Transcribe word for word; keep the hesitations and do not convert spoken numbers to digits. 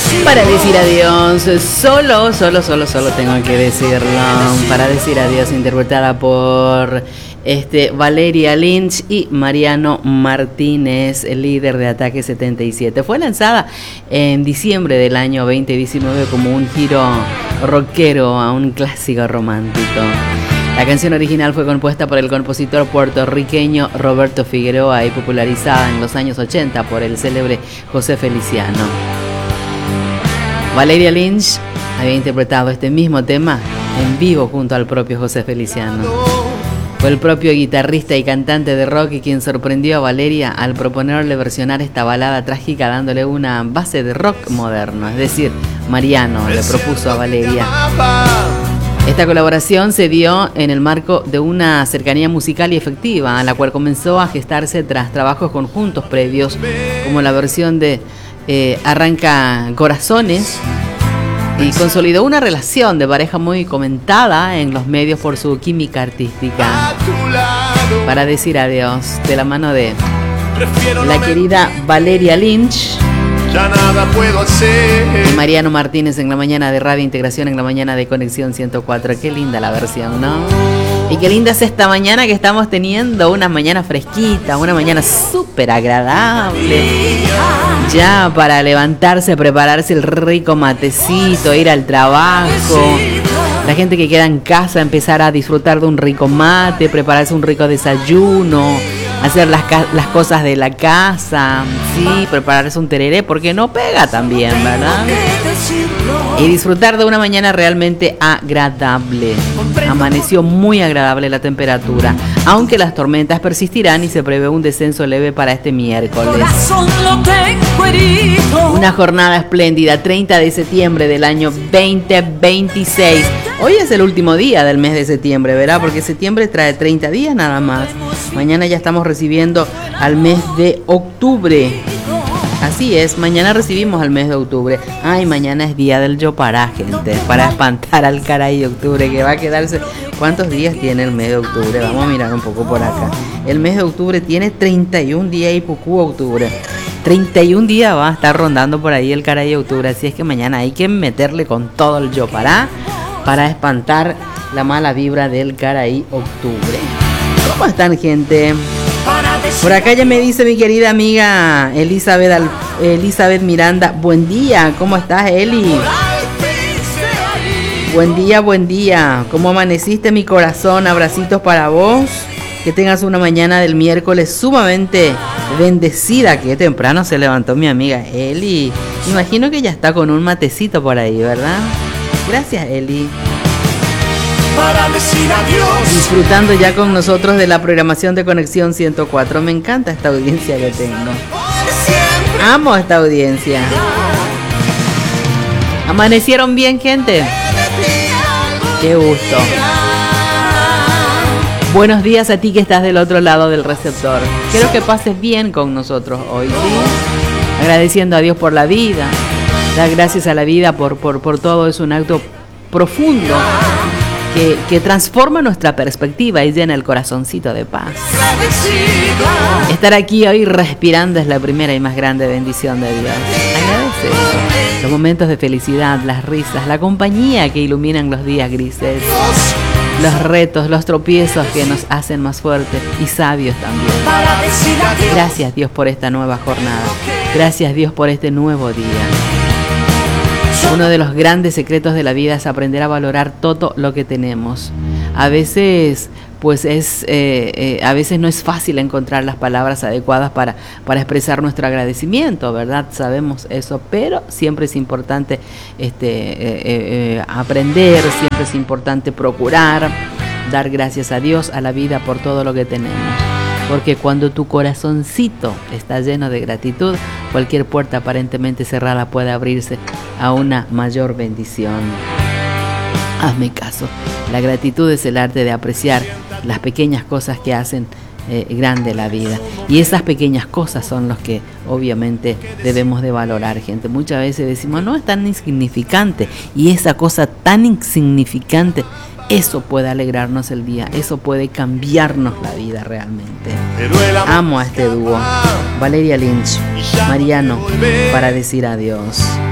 Para decir adiós, solo, solo, solo, solo tengo que decirlo. Para decir adiós, interpretada por este, Valeria Lynch y Mariano Martínez, el líder de Ataque setenta y siete. Fue lanzada en diciembre del año veinte diecinueve como un giro rockero a un clásico romántico. La canción original fue compuesta por el compositor puertorriqueño Roberto Figueroa y popularizada en los años ochenta por el célebre José Feliciano. Valeria Lynch había interpretado este mismo tema en vivo junto al propio José Feliciano. Fue el propio guitarrista y cantante de rock quien sorprendió a Valeria al proponerle versionar esta balada trágica dándole una base de rock moderno. Es decir, Mariano le propuso a Valeria. Esta colaboración se dio en el marco de una cercanía musical y efectiva, la cual comenzó a gestarse tras trabajos conjuntos previos, como la versión de eh, Arranca Corazones, y consolidó una relación de pareja muy comentada en los medios por su química artística. Para decir adiós, de la mano de la querida Valeria Lynch, ya nada puedo hacer. Y Mariano Martínez en la mañana de Radio Integración, en la mañana de Conexión ciento cuatro. Qué linda la versión, ¿no? Y qué linda es esta mañana que estamos teniendo, una mañana fresquita, una mañana súper agradable. Ya para levantarse, prepararse el rico matecito, ir al trabajo. La gente que queda en casa, empezar a disfrutar de un rico mate, prepararse un rico desayuno, hacer las, las cosas de la casa, sí, prepararse un tereré, porque no pega también, ¿verdad? Y disfrutar de una mañana realmente agradable. Amaneció muy agradable la temperatura, aunque las tormentas persistirán y se prevé un descenso leve para este miércoles. Una jornada espléndida, treinta de septiembre del año veinte veintiséis. Hoy es el último día del mes de septiembre, ¿verdad? Porque septiembre trae treinta días nada más. Mañana ya estamos recibiendo al mes de octubre. Así es, mañana recibimos al mes de octubre. Ay, mañana es día del Yopará, gente, para espantar al caray de octubre, que va a quedarse. ¿Cuántos días tiene el mes de octubre? Vamos a mirar un poco por acá. El mes de octubre tiene treinta y un días y poco octubre. treinta y un días va a estar rondando por ahí el caray de octubre. Así es que mañana hay que meterle con todo el Yopará para espantar la mala vibra del caray octubre. ¿Cómo están, gente? Por acá ya me dice mi querida amiga Elizabeth, Al- Elizabeth Miranda. Buen día, ¿cómo estás, Eli? Buen día, buen día. ¿Cómo amaneciste, mi corazón? Abracitos para vos. Que tengas una mañana del miércoles sumamente bendecida. Que temprano se levantó mi amiga Eli. Imagino que ya está con un matecito por ahí, ¿verdad? Gracias, Eli. Para decir adiós. Disfrutando ya con nosotros de la programación de Conexión ciento cuatro. Me encanta esta audiencia que tengo. Amo esta audiencia. ¿Amanecieron bien, gente? Qué gusto. Buenos días a ti que estás del otro lado del receptor. Quiero que pases bien con nosotros hoy, ¿sí? Agradeciendo a Dios por la vida. Dar gracias a la vida por, por, por todo. Es un acto profundo que, que transforma nuestra perspectiva y llena el corazoncito de paz. Estar aquí hoy respirando es la primera y más grande bendición de Dios. Agradece eso. Los momentos de felicidad, las risas, la compañía que iluminan los días grises, los retos, los tropiezos que nos hacen más fuertes y sabios también. Gracias, Dios, por esta nueva jornada. Gracias, Dios, por este nuevo día. Uno de los grandes secretos de la vida es aprender a valorar todo lo que tenemos. A veces, pues es, eh, eh, a veces no es fácil encontrar las palabras adecuadas para, para expresar nuestro agradecimiento, ¿verdad? Sabemos eso, pero siempre es importante este, eh, eh, aprender, siempre es importante procurar dar gracias a Dios, a la vida por todo lo que tenemos. Porque cuando tu corazoncito está lleno de gratitud, cualquier puerta aparentemente cerrada puede abrirse a una mayor bendición. Hazme caso, la gratitud es el arte de apreciar las pequeñas cosas que hacen eh, grande la vida. Y esas pequeñas cosas son las que obviamente debemos de valorar, gente. Muchas veces decimos, no es tan insignificante, y esa cosa tan insignificante, eso puede alegrarnos el día, eso puede cambiarnos la vida realmente. Amo a este dúo, Valeria Lynch, Mariano, para decir adiós.